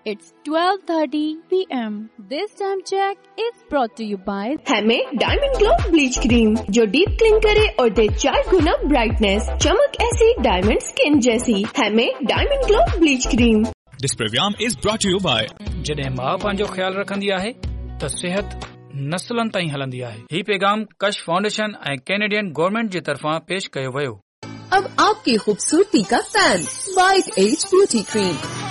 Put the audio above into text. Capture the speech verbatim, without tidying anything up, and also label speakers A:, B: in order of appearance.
A: It's twelve thirty p m This time check is brought to you by
B: हैमे diamond glow bleach cream जो deep clean करे और दे चार गुना brightness, चमक ऐसी diamond skin जैसी। हैमे diamond glow bleach cream.
C: This program is brought to you by
D: जॾहिं मां पंहिंजो ख्याल रखंदी आहे त सिहत नस्लनि ताईं हलंदी आहे। ही पैगाम कश फाउंडेशन ऐं कैनेडियन गवर्नमेंट जी तरफ़ां पेश कयो वियो।
E: अब आपकी खूबसूरती का fan white age beauty cream